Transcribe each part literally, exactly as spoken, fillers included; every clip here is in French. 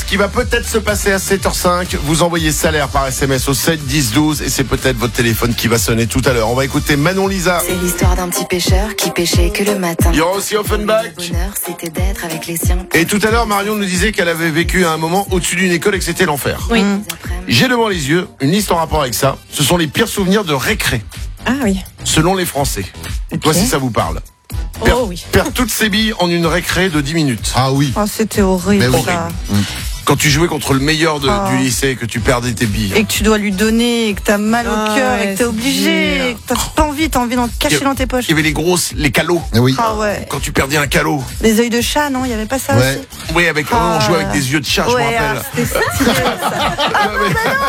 qui va peut-être se passer à sept heures cinq. Vous envoyez salaire par S M S au sept dix douze et c'est peut-être votre téléphone qui va sonner tout à l'heure. On va écouter Manon Lisa. C'est l'histoire d'un petit pêcheur qui pêchait que le matin. Il y aura aussi Offenbach. Le bonheur, c'était d'être avec les siens. Et tout à l'heure, Marion nous disait qu'elle avait vécu à un moment au-dessus d'une école et que c'était l'enfer. Oui. Mmh. J'ai devant les yeux une liste en rapport avec ça. Ce sont les pires souvenirs de récré, Ah oui. selon les Français. Ok. Toi, si ça vous parle. Oh Perdre, oui. perdre toutes ses billes en une récré de dix minutes. Ah oui. Oh, c'était horrible, Mais oui. ça. Quand tu jouais contre le meilleur de- Oh. du lycée, que tu perdais tes billes. Et que tu dois lui donner, et que t'as mal au Ah cœur, ouais, et que t'es c'est obligé, dur. et que t'as pas envie, t'as envie d'en cacher Il y a- dans tes poches. Il y avait les grosses, les calots. Eh oui. Ah ouais. Quand tu perdais un calot. Les œils de chat, non, il y avait pas ça Ouais. aussi. Oui, avec, Ah. on jouait avec des yeux de chat, je me Ouais, rappelle. ah, c'était stylé, ça. Non,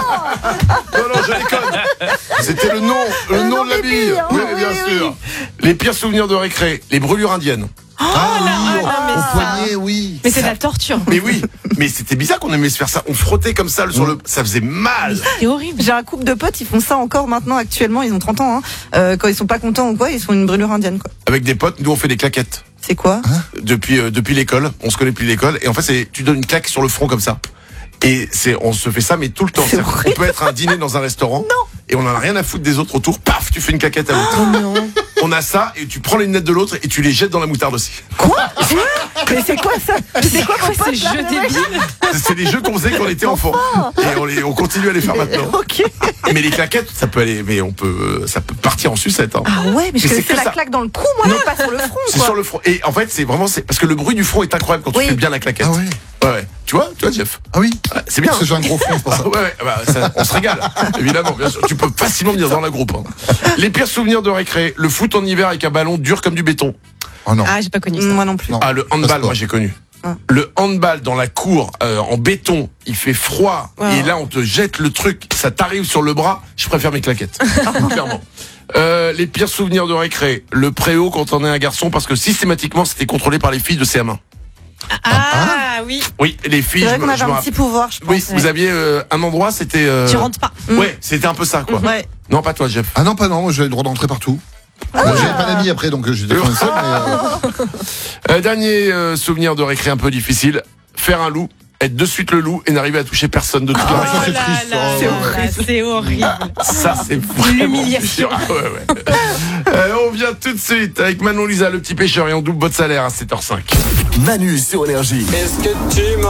mais- non, non, je déconne. C'était le nom, le, Le nom nom de la des bille. billes, Oui, oui, bien oui, sûr. Les pires souvenirs de récré, les brûlures indiennes. Ah oui, non, mais au ça. poignet, oui. Mais c'est de la torture. Mais oui, mais c'était bizarre qu'on aimait se faire ça. On frottait comme ça sur le, ça faisait mal. C'est horrible. J'ai un couple de potes, ils font ça encore maintenant, actuellement, ils ont trente ans. Hein. Euh, quand ils sont pas contents ou quoi, ils font une brûlure indienne, quoi. Avec des potes, nous on fait des claquettes. C'est quoi? Depuis euh, depuis l'école, on se connaît depuis l'école et en fait c'est tu donnes une claque sur le front comme ça. Et c'est on se fait ça mais tout le temps. C'est C'est-à-dire, horrible. on peut être à un dîner dans un restaurant et on en a rien à foutre des autres autour. Paf, tu fais une claquette à l'autre. Oh non. On a ça et tu prends les lunettes de l'autre et tu les jettes dans la moutarde aussi. Mais c'est quoi ça? C'est quoi vos Quoi, potes, ces là, jeux le mec débiles? C'est des jeux qu'on faisait quand on était enfant et on, les, on continue à les faire maintenant. Ok. Mais les claquettes, ça peut aller, mais on peut, ça peut partir en sucette. Hein. Ah ouais, mais je Mais c'est connaissais que la ça. claque dans le cou, moi, mais pas sur le front, C'est quoi. sur le front. Et en fait, c'est vraiment, c'est parce que le bruit du front est incroyable quand Oui. tu fais bien la claquette. Ah ouais. Ouais, ouais. Tu vois, tu vois, Jeff. Ah oui. Ouais, c'est bien. Parce que j'ai un gros front, c'est pour Ah ça. ouais, ouais, bah, ça, on se régale, évidemment, bien sûr. Tu peux facilement venir dans la groupe. Hein. Les pires souvenirs de récré, le foot en hiver avec un ballon dur comme du béton. Oh non. Ah, j'ai pas connu ça. Moi non plus. Non. Ah, le Ça, handball, c'est moi pas. j'ai connu. Ah. Le handball dans la cour, euh, en béton, il fait froid, Wow. et là on te jette le truc, ça t'arrive sur le bras, je préfère mes claquettes, clairement. Euh, les pires souvenirs de récré, le préau quand on est un garçon, parce que systématiquement c'était contrôlé par les filles de C M un. Ah oui. Oui, les filles, C'est vrai je qu'on me- avait je me un rappelle. petit pouvoir, je pense. Oui, vous aviez euh, un endroit, c'était... euh, Tu rentres pas. Ouais, c'était un peu ça, quoi. Ouais. Non, pas toi, Jeff. Ah non, pas non, moi j'avais le droit d'entrer partout. Moi j'avais pas d'amis après, donc euh, j'étais quand même seul, mais. euh, Euh, dernier euh, souvenir de récré un peu difficile, faire un loup, être de suite le loup et n'arriver à toucher personne de toute la Ah, récré. ça, c'est là triste. là Oh, là ouais. là, c'est horrible. Ça, c'est vraiment L'humiliation. dur. Ah, ouais, ouais. Euh, on vient tout de suite avec Manon Lisa, le petit pêcheur, et on double votre salaire à sept heures cinq. Manu sur Énergie. Est-ce que tu m'en